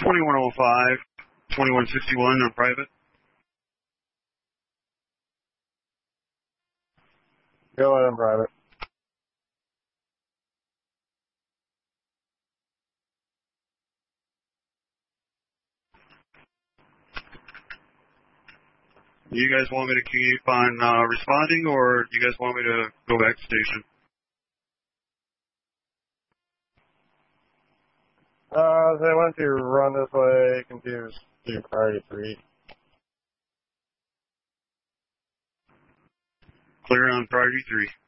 2105, 2161 on private. Go ahead on private. You guys want me to keep on responding, or do you guys want me to go back to station? They want to run this way, confused to priority 3. Clear on priority 3.